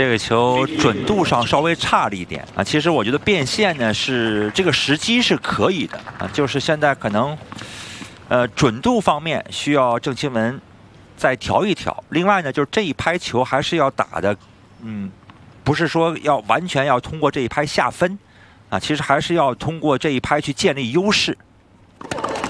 这个球准度上稍微差了一点啊。其实我觉得变线呢是这个时机是可以的啊，就是现在可能准度方面需要郑钦文再调一调。另外呢，就是这一拍球还是要打的，不是说完全要通过这一拍下分啊，其实还是要通过这一拍去建立优势。